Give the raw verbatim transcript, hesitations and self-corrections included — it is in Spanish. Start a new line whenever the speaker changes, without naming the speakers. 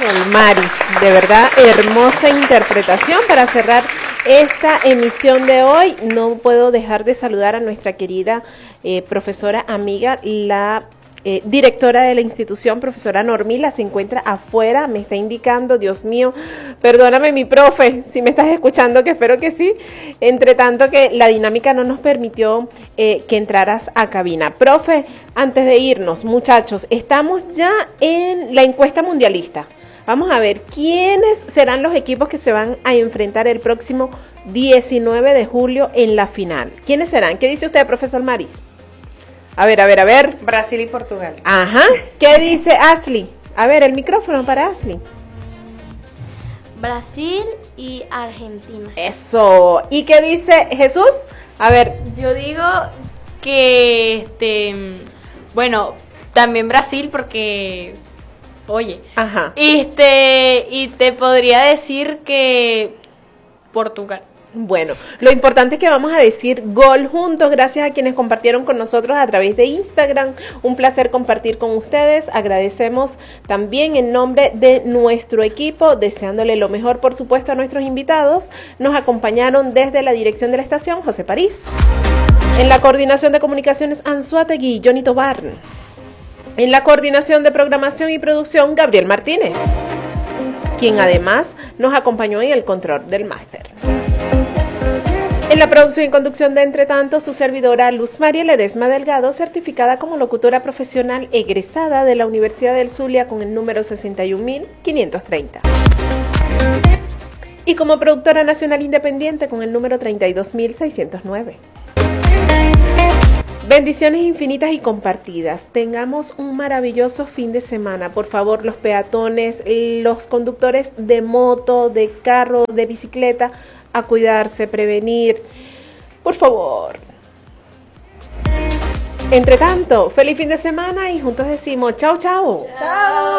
El Maris, de verdad, hermosa interpretación para cerrar esta emisión de hoy. No puedo dejar de saludar a nuestra querida eh, profesora amiga, la eh, directora de la institución, profesora Normila, se encuentra afuera, me está indicando, Dios mío, perdóname mi profe, si me estás escuchando, que espero que sí, entre tanto que la dinámica no nos permitió eh, que entraras a cabina. Profe, antes de irnos, muchachos, estamos ya en la encuesta mundialista. Vamos a ver quiénes serán los equipos que se van a enfrentar el próximo diecinueve de julio en la final. ¿Quiénes serán? ¿Qué dice usted, profesor Maris? A ver, a ver, a ver.
Brasil y Portugal.
Ajá. ¿Qué dice Ashley? A ver, el micrófono para Ashley.
Brasil y Argentina.
Eso. ¿Y qué dice Jesús? A ver.
Yo digo que, este, bueno, también Brasil porque... Oye,
Ajá.
Este, y te podría decir que Portugal.
Bueno, lo importante es que vamos a decir gol juntos, gracias a quienes compartieron con nosotros a través de Instagram. Un placer compartir con ustedes. Agradecemos también en nombre de nuestro equipo, deseándole lo mejor, por supuesto, a nuestros invitados. Nos acompañaron desde la dirección de la estación, José París. En la coordinación de comunicaciones, Anzuategui, Johnny Tobar. En la coordinación de programación y producción, Gabriel Martínez, quien además nos acompañó en el control del máster. En la producción y conducción de Entre Tanto, su servidora Luz María Ledesma Delgado, certificada como locutora profesional egresada de la Universidad del Zulia con el número sesenta y un mil quinientos treinta. Y como productora nacional independiente con el número treinta y dos mil seiscientos nueve. Bendiciones infinitas y compartidas. Tengamos un maravilloso fin de semana. Por favor, los peatones, los conductores de moto, de carro, de bicicleta, a cuidarse, prevenir. Por favor. Entre tanto, feliz fin de semana y juntos decimos chao, chao.
Chao.